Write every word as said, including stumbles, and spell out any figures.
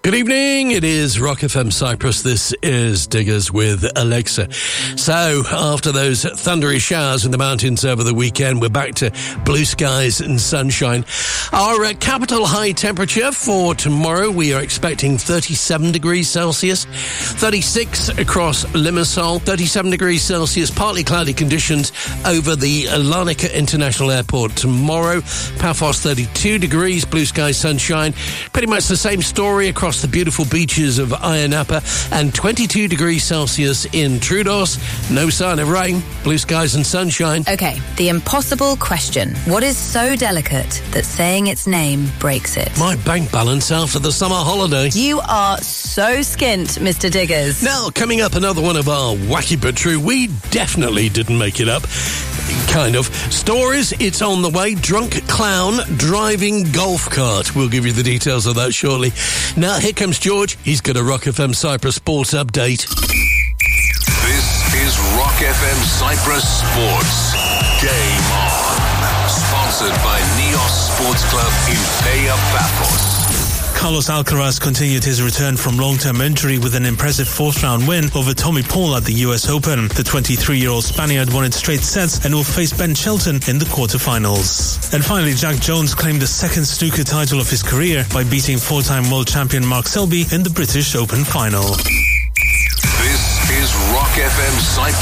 Good evening, it is Rock F M Cyprus. This is Diggers with Alexa. So, after those thundery showers in the mountains over the weekend, we're back to blue skies and sunshine. Our uh, capital high temperature for tomorrow, we are expecting thirty-seven degrees Celsius, thirty-six across Limassol, thirty-seven degrees Celsius, partly cloudy conditions over the Larnaca International Airport tomorrow. Paphos thirty-two degrees, blue skies, sunshine. Pretty much the same story across the beautiful beaches of Ayia Napa, and twenty-two degrees Celsius in Troodos. No sign of rain, blue skies and sunshine. Okay, the impossible question. What is so delicate that saying its name breaks it? My bank balance after the summer holiday. You are so skint, Mister Diggers. Now, coming up, another one of our wacky but true. We definitely didn't make it up. Kind of. Stories, it's on the way. Drunk clown driving golf cart. We'll give you the details of that shortly. Now, here comes George. He's got a Rock F M Cyprus Sports Update. This is Rock F M Cyprus Sports. Game on. Sponsored by Neos Sports Club in Paya Paphos. Carlos Alcaraz continued his return from long-term injury with an impressive fourth-round win over Tommy Paul at the U S Open. The twenty-three-year-old Spaniard won in straight sets and will face Ben Shelton in the quarterfinals. And finally, Jack Jones claimed the second snooker title of his career by beating four-time world champion Mark Selby in the British Open final. This is Rock F M Cyprus.